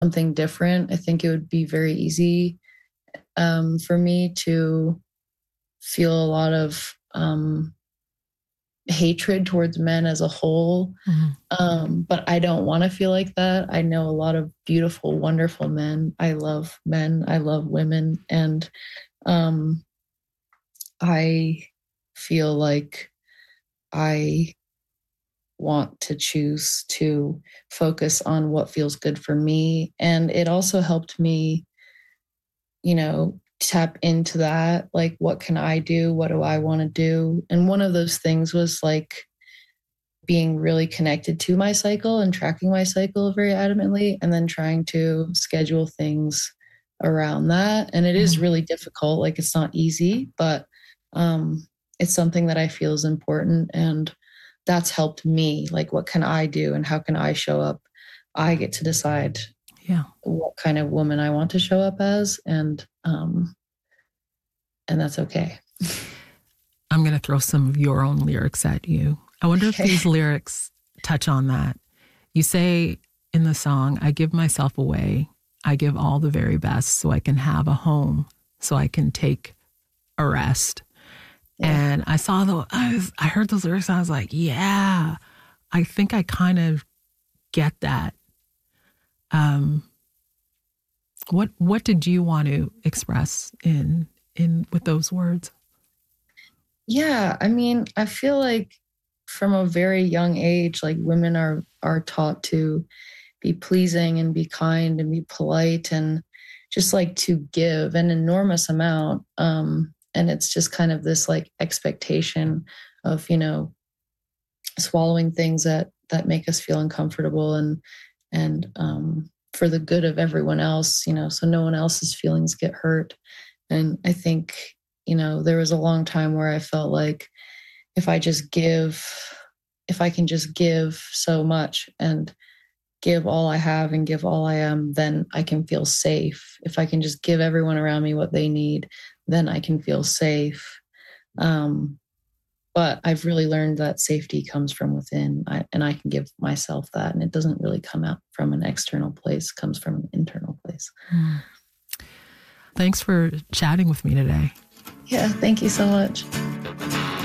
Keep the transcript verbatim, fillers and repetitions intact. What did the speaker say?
something different, I think it would be very easy um, for me to feel a lot of um, hatred towards men as a whole. Mm-hmm. Um, but I don't want to feel like that. I know a lot of beautiful, wonderful men. I love men. I love women. And um, I feel like I want to choose to focus on what feels good for me. And it also helped me, you know, tap into that. Like, what can I do? What do I want to do? And one of those things was like being really connected to my cycle and tracking my cycle very adamantly, and then trying to schedule things around that. And it is really difficult. Like, it's not easy, but um, it's something that I feel is important. And that's helped me. Like, what can I do and how can I show up? I get to decide yeah. what kind of woman I want to show up as. And, um, and that's okay. I'm going to throw some of your own lyrics at you. I wonder okay. if these lyrics touch on that. You say in the song, I give myself away. I give all the very best so I can have a home, so I can take a rest. Yeah. And I saw the, I, was, I heard those lyrics and I was like, yeah, I think I kind of get that. Um, what what did you want to express in in with those words? Yeah, I mean, I feel like from a very young age, like women are are taught to be pleasing and be kind and be polite and just like to give an enormous amount. Um, and it's just kind of this like expectation of, you know, swallowing things that that make us feel uncomfortable and and um, for the good of everyone else, you know, so no one else's feelings get hurt. And I think, you know, there was a long time where I felt like if I just give, if I can just give so much and give all I have and give all I am, then I can feel safe. If I can just give everyone around me what they need, then I can feel safe. Um, but I've really learned that safety comes from within, I, and I can give myself that. And it doesn't really come out from an external place, it comes from an internal place. Mm. Thanks for chatting with me today. Yeah, thank you so much.